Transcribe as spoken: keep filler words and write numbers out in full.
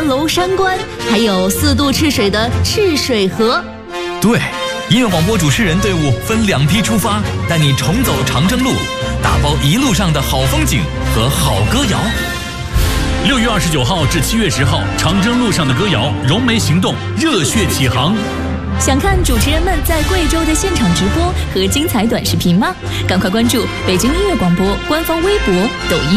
娄山关，还有四渡赤水的赤水河。 对，音乐广播主持人队伍分两批出发，带你重走长征路，打包一路上的好风景和好歌谣。 六月二十九号至七月十号，长征路上的歌谣，融媒行动，热血起航。 想看主持人们在贵州的现场直播和精彩短视频吗？赶快关注北京音乐广播官方微博、抖音。